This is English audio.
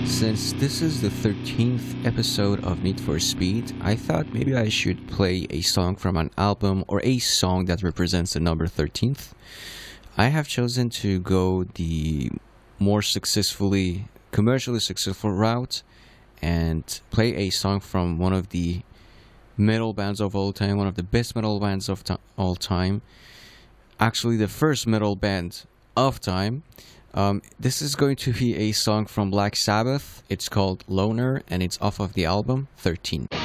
Since this is the 13th episode of Need for Speed, I thought maybe I should play a song from an album or a song that represents the number 13th. I have chosen to go the more commercially successful route and play a song from one of the metal bands of all time, one of the best metal bands of all time. Actually, the first metal band of time. This is going to be a song from Black Sabbath. It's called Loner, and it's off of the album 13.